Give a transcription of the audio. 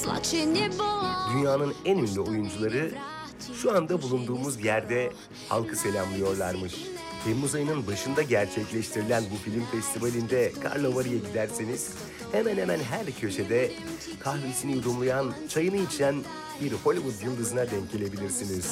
Dünyanın en ünlü oyuncuları şu anda bulunduğumuz yerde halkı selamlıyorlarmış. Temmuz ayının başında gerçekleştirilen bu film festivalinde Karlova'ya giderseniz hemen hemen her köşede kahvesini yudumlayan, çayını içen bir Hollywood yıldızına denk gelebilirsiniz.